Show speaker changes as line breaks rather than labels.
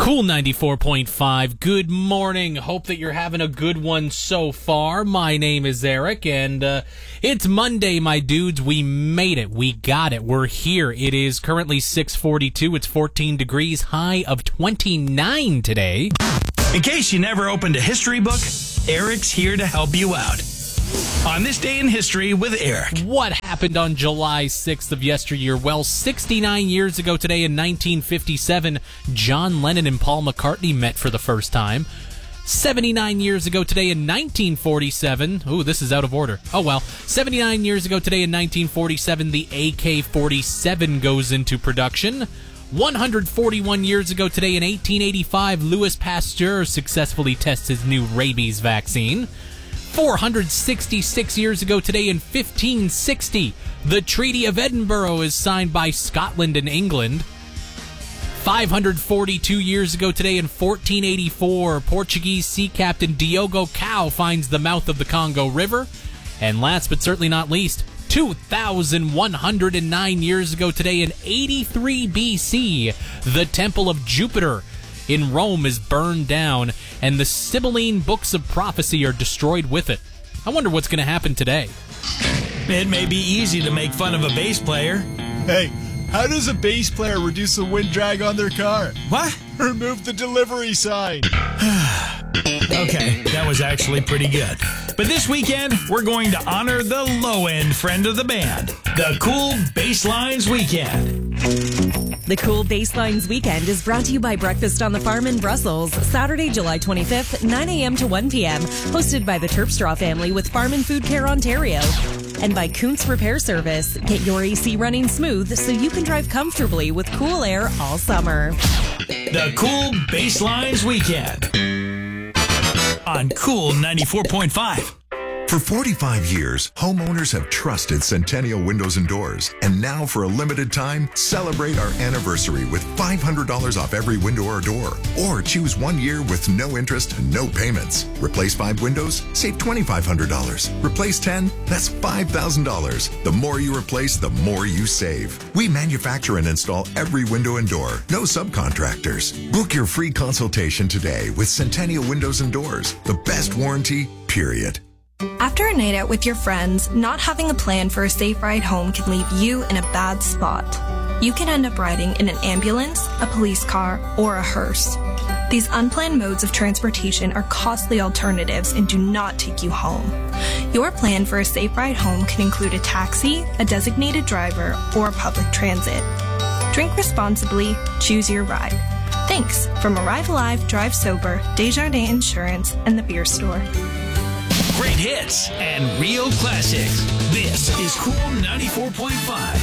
Cool 94.5. Good morning. Hope that you're having a good one so far. My name is Eric, and it's Monday, my dudes. We made it. We got it. We're here. It is currently 6:42. It's 14 degrees, high of 29 today.
In case you never opened a history book, Eric's here to help you out. On this day in history with Eric.
What happened on July 6th of yesteryear? Well, 69 years ago today in 1957, John Lennon and Paul McCartney met for the first time. 79 years ago today in 1947, ooh, this is out of order. Oh well, 79 years ago today in 1947, the AK-47 goes into production. 141 years ago today in 1885, Louis Pasteur successfully tests his new rabies vaccine. 466 years ago today in 1560, the Treaty of Edinburgh is signed by Scotland and England. 542 years ago today in 1484, Portuguese sea captain Diogo Cao finds the mouth of the Congo River. And last but certainly not least, 2,109 years ago today in 83 BC, the Temple of Jupiter in Rome is burned down, and the Sibylline books of prophecy are destroyed with it. I wonder what's going to happen today.
It may be easy to make fun of a bass player.
Hey, how does a bass player reduce the wind drag on their car?
What?
Remove the delivery sign.
Okay, that was actually pretty good. But this weekend, we're going to honor the low-end friend of the band, the Cool Basslines Weekend.
The Cool Basslines Weekend is brought to you by Breakfast on the Farm in Brussels, Saturday, July 25th, 9 a.m. to 1 p.m., hosted by the Terpstra family with Farm and Food Care Ontario. And by Kuntz Repair Service. Get your AC running smooth so you can drive comfortably with cool air all summer.
The Cool Basslines Weekend on Cool 94.5.
For 45 years, homeowners have trusted Centennial Windows and Doors. And now, for a limited time, celebrate our anniversary with $500 off every window or door. Or choose 1 year with no interest and no payments. Replace 5 windows? Save $2,500. Replace 10? That's $5,000. The more you replace, the more you save. We manufacture and install every window and door. No subcontractors. Book your free consultation today with Centennial Windows and Doors. The best warranty, period.
After a night out with your friends, not having a plan for a safe ride home can leave you in a bad spot. You can end up riding in an ambulance, a police car, or a hearse. These unplanned modes of transportation are costly alternatives and do not take you home. Your plan for a safe ride home can include a taxi, a designated driver, or public transit. Drink responsibly, choose your ride. Thanks from Arrive Alive, Drive Sober, Desjardins Insurance, and the Beer Store.
Great hits and real classics. This is Cool 94.5.